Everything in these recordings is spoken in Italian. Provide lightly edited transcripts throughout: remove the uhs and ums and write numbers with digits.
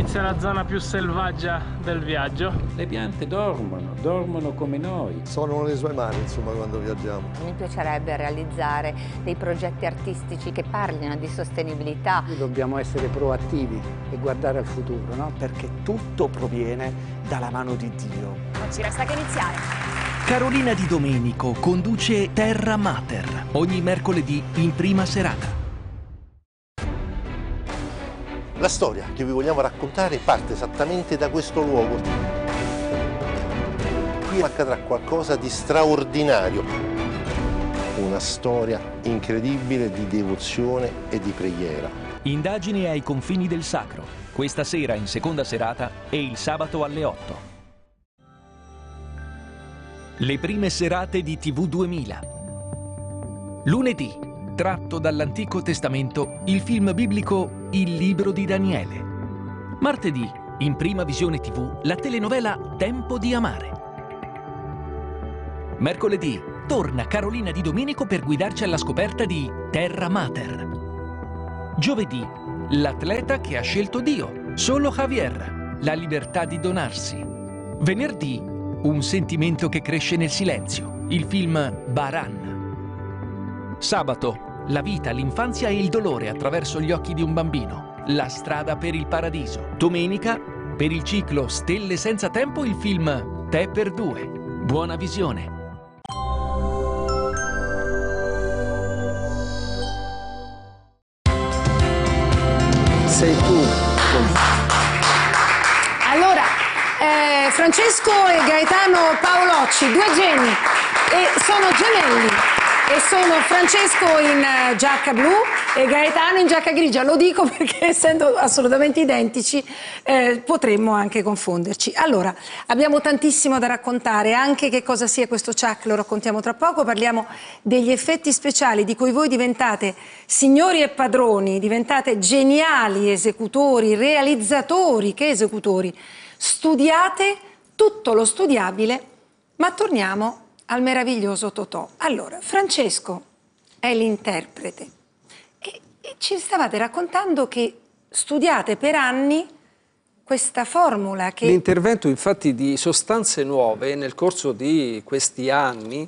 inizia la zona più selvaggia del viaggio. Le piante dormono come noi. Sono nelle sue mani, insomma, quando viaggiamo. Mi piacerebbe realizzare dei progetti artistici che parlino di sostenibilità. Dobbiamo essere proattivi e guardare al futuro, no? Perché tutto proviene dalla mano di Dio. Non ci resta che iniziare. Carolina Di Domenico conduce Terra Mater ogni mercoledì in prima serata. La storia che vi vogliamo raccontare parte esattamente da questo luogo. Qui accadrà qualcosa di straordinario. Una storia incredibile di devozione e di preghiera. Indagini ai confini del sacro. Questa sera in seconda serata e il sabato alle 8. Le prime serate di TV 2000. Lunedì, tratto dall'Antico Testamento, il film biblico Il libro di Daniele. Martedì, in prima visione TV, la telenovela Tempo di amare. Mercoledì, torna Carolina Di Domenico per guidarci alla scoperta di Terra Mater. Giovedì, l'atleta che ha scelto Dio, solo Javier, la libertà di donarsi. Venerdì, un sentimento che cresce nel silenzio, il film Baran. Sabato, la vita, l'infanzia e il dolore attraverso gli occhi di un bambino, la strada per il paradiso. Domenica, per il ciclo Stelle senza tempo, il film Te per due. Buona visione. Sei tu. Allora, Francesco e Gaetano Paolocci, due geni, e sono gemelli. E sono Francesco in giacca blu e Gaetano in giacca grigia. Lo dico perché, essendo assolutamente identici, potremmo anche confonderci. Allora, abbiamo tantissimo da raccontare, anche che cosa sia questo Chuck lo raccontiamo tra poco. Parliamo degli effetti speciali di cui voi diventate signori e padroni, diventate geniali esecutori, realizzatori, che esecutori. Studiate tutto lo studiabile, ma torniamo al meraviglioso Totò. Allora, Francesco è l'interprete e ci stavate raccontando che studiate per anni questa formula che... L'intervento infatti di sostanze nuove nel corso di questi anni,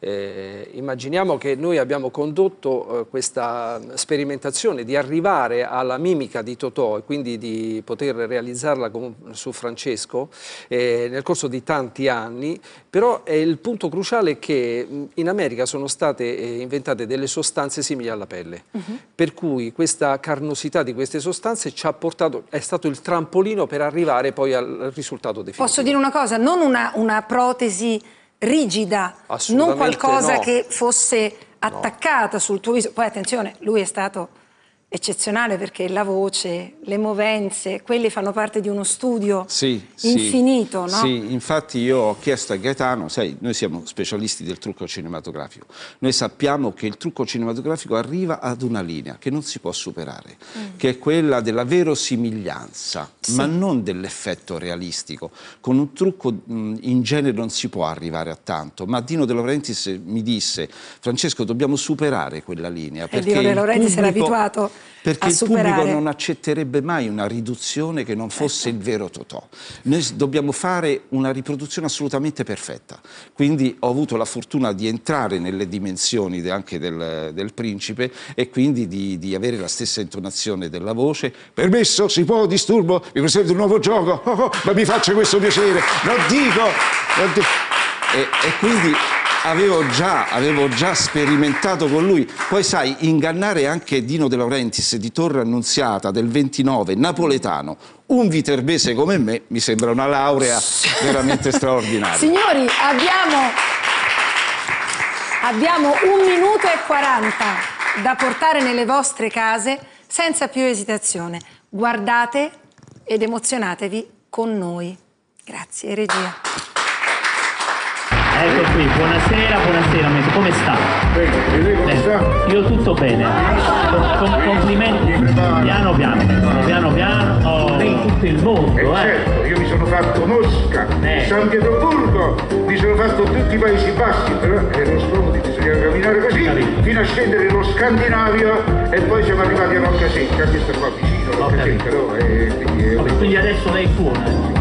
immaginiamo che noi abbiamo condotto questa sperimentazione di arrivare alla mimica di Totò e quindi di poter realizzarla su Francesco nel corso di tanti anni, però è il punto cruciale che in America sono state inventate delle sostanze simili alla pelle, per cui questa carnosità di queste sostanze ci ha portato, è stato il trampolino per arrivare poi al risultato definitivo. Posso dire una cosa? Non una protesi rigida, non qualcosa no. che fosse attaccata sul tuo viso. Poi attenzione, lui è stato eccezionale perché la voce, le movenze, quelli fanno parte di uno studio infinito, no? Sì, infatti io ho chiesto a Gaetano, sai, noi siamo specialisti del trucco cinematografico, noi sappiamo che il trucco cinematografico arriva ad una linea che non si può superare, che è quella della verosimiglianza, ma non dell'effetto realistico. Con un trucco in genere non si può arrivare a tanto, ma Dino De Laurentiis mi disse: Francesco, dobbiamo superare quella linea, perché Dino De Laurentiis era abituato perché il pubblico non accetterebbe mai una riduzione che non fosse il vero Totò. Noi dobbiamo fare una riproduzione assolutamente perfetta. Quindi ho avuto la fortuna di entrare nelle dimensioni anche del principe e quindi di avere la stessa intonazione della voce. Permesso? Si può? Disturbo? Vi presento un nuovo gioco? Ma mi faccia questo piacere? Non dico! E quindi avevo già sperimentato con lui. Poi sai, ingannare anche Dino De Laurentiis di Torre Annunziata del 29, napoletano, un viterbese come me, mi sembra una laurea veramente straordinaria. Signori, abbiamo 1 minuto e 40 da portare nelle vostre case senza più esitazione. Guardate ed emozionatevi con noi. Grazie, regia. Ecco qui, buonasera, amico, come sta? Bene, io tutto bene, complimenti, piano piano, in tutto il mondo, Certo, io mi sono fatto Mosca, San Pietroburgo, mi sono fatto tutti i Paesi Bassi, però ero scomodo, bisognava camminare così, fino a scendere lo Scandinavio e poi siamo arrivati a Roccasecca, questa qua vicino, Roccasecca, no? Quindi adesso lei suona.